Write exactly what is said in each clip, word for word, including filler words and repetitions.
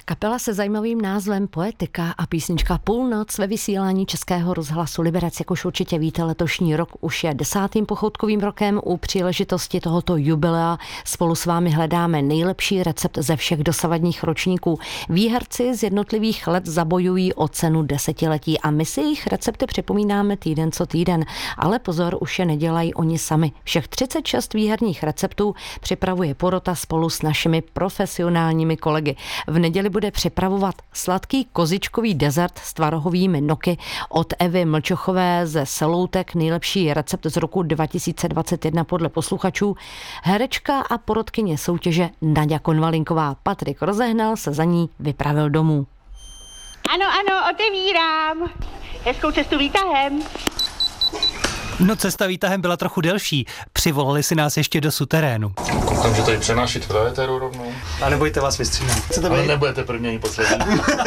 Kapela se zajímavým názvem Poetika a písnička Půlnoc ve vysílání Českého rozhlasu Liberec. Jak už určitě víte, letošní rok už je desátým pochoutkovým rokem. U příležitosti tohoto jubilea spolu s vámi hledáme nejlepší recept ze všech dosavadních ročníků. Výherci z jednotlivých let zabojují o cenu desetiletí a my si jejich recepty připomínáme týden co týden. Ale pozor, už je nedělají oni sami. Všech třicet šest výherních receptů připravuje porota spolu s našimi profesionálními kolegy. V neděli bude připravovat sladký kozičkový dezert s tvarohovými noky od Evy Mlčochové ze Seloutek, nejlepší recept z roku dva tisíce dvacet jedna podle posluchačů. Herečka a porotkyně soutěže Naďa Konvalinková. Patrik Rozehnal se za ní vypravil domů. Ano, ano, otevírám. Hezkou cestu výtahem. No, cesta výtahem byla trochu delší. Přivolali si nás ještě do suterénu. Koukám, že tady přenášit do éteru rovnou. A nebojte, vás vystřídám. Ale nebudete první ani poslední.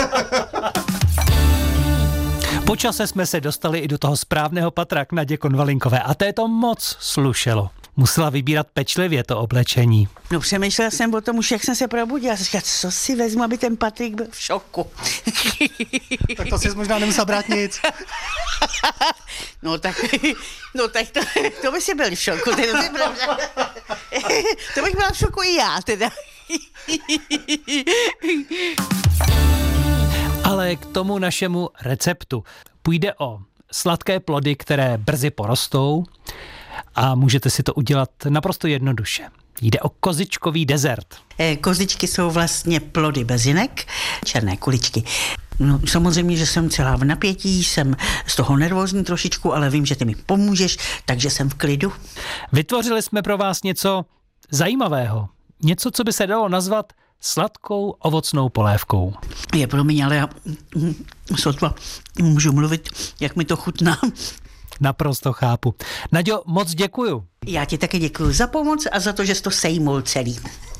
Po čase jsme se dostali i do toho správného patra k Nadě Konvalinkové a té to moc slušelo. Musela vybírat pečlivě to oblečení. No, přemýšlela jsem o tom už, jak jsem se probudila. Říkala, co si vezmu, aby ten Patrik byl v šoku. Tak to si možná nemusel brát nic. No tak, no tak to, to by si byl v šoku. Teda, to, byl, to bych byla v šoku i já, teda. Ale k tomu našemu receptu. Půjde o sladké plody, které brzy porostou a můžete si to udělat naprosto jednoduše. Jde o kozičkový dezert. Kozičky jsou vlastně plody bezinek, černé kuličky. No, samozřejmě, že jsem celá v napětí, jsem z toho nervózní trošičku, ale vím, že ty mi pomůžeš, takže jsem v klidu. Vytvořili jsme pro vás něco zajímavého. Něco, co by se dalo nazvat sladkou ovocnou polévkou. Je, promiň, ale já sotva můžu mluvit, jak mi to chutná. Naprosto chápu. Naďo, moc děkuju. Já ti taky děkuju za pomoc a za to, že jsi to sejmul celý.